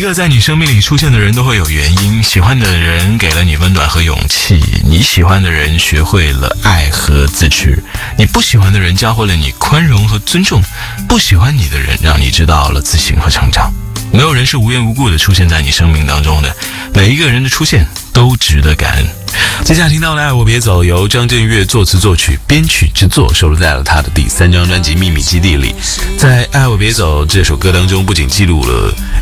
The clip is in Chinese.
个在你生命里出现的人都会有原因，喜欢的人给了你温暖和勇气，你喜欢的人学会了爱和自持，你不喜欢的人教会了你宽容和尊重，不喜欢你的人让你知道了自省和成长。没有人是无缘无故的出现在你生命当中的，每一个人的出现都值得感恩。接下来听到的《爱我别走》由张震岳作词作曲编曲制作，收录在了他的第3张专辑《秘密基地》里。在《爱我别走》这首歌当中，不仅记录了